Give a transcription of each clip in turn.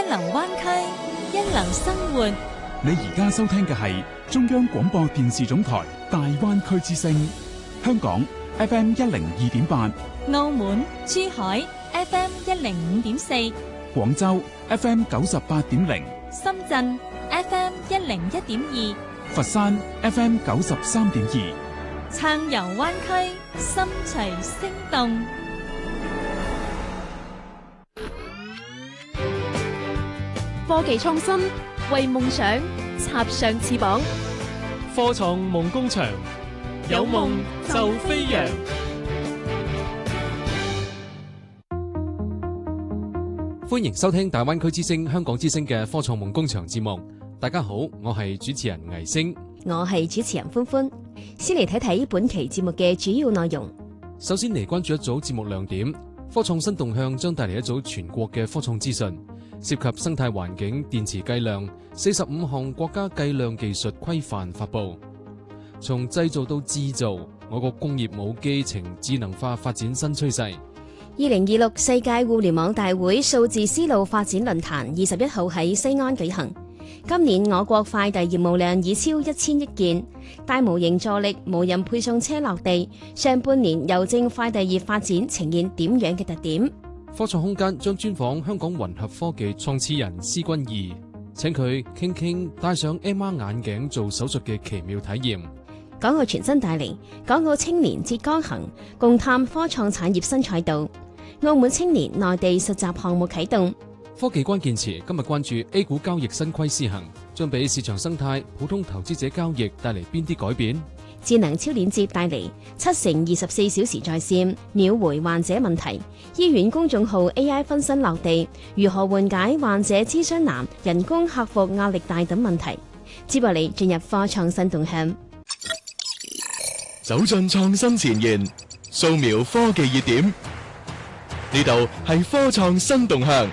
流灣區，一流生活。 你而家收聽嘅係中央廣播電視總台大灣區之聲，香港 FM 102.8， 澳門、珠海 FM 105.4， 廣州 FM 98.0， 深圳 FM 101.2， 佛山 FM 93.2。 暢遊灣區，心隨聲動。 科技創新，為夢想插上翅膀。 科創夢工場，有夢就飛揚。歡迎收聽大灣區之聲、香港之聲嘅科創夢工場節目。大家好，我係主持人倪星， 我係主持人歡歡。先嚟睇睇本期節目嘅主要內容。 首先嚟關注一組節目亮點，科創新動向將帶嚟一組全國嘅科創資訊。涉及生態環境、電池計量，45項國家計量技術規範發布。從製造到製造，我國工業母機呈智能化發展新趨勢。 2026世界互聯網大會數字絲路發展論壇21號喺西安舉行。今年我國快遞業務量已超1000億件，大模型助力無人配送車落地。上半年郵政快遞業發展呈現點樣嘅特點？ 科創空間將專訪香港雲合科技創始人施君義，請佢傾傾戴上 MR 眼鏡做手術嘅奇妙體驗。 港澳全新帶嚟港澳青年浙江行，共探科創產業新賽道。澳門青年內地實習項目啟動。 科技關鍵詞今日關注 A 股交易新規施行，將俾市場生態、普通投資者交易帶嚟邊啲改變？ 智能超鏈接帶嚟7成24小時在線，秒回患者問題。醫院公眾號 AI 分身落地，如何緩解患者諮詢難、人工客服壓力大等問題？接落嚟進入科創新動向， 走進創新前沿，掃描科技熱點。呢度係科創新動向。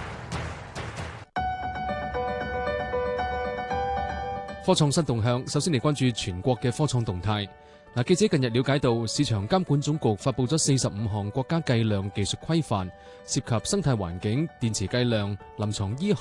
科創新動向，首先嚟關注全國嘅科創動態。記者近日了解到，市場監管總局發布咗45項國家計量技術規範，涉及生態環境、電池計量、臨床醫學、